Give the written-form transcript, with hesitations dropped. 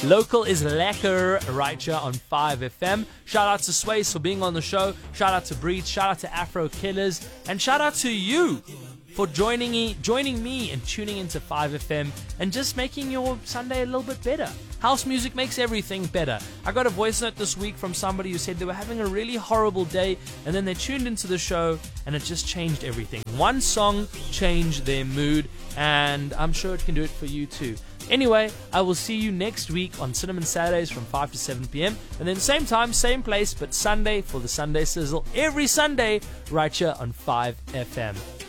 Local is lekker right here on 5FM. Shout out to Sways for being on the show. Shout out to Breed. Shout out to Afro Killers. And shout out to you for joining me and tuning into 5FM and just making your Sunday a little bit better. House music makes everything better. I got a voice note this week from somebody who said they were having a really horrible day and then they tuned into the show and it just changed everything. One song changed their mood and I'm sure it can do it for you too. Anyway, I will see you next week on Cinnamon Saturdays from 5 to 7 p.m. And then same time, same place, but Sunday for the Sunday Sizzle. Every Sunday right here on 5FM.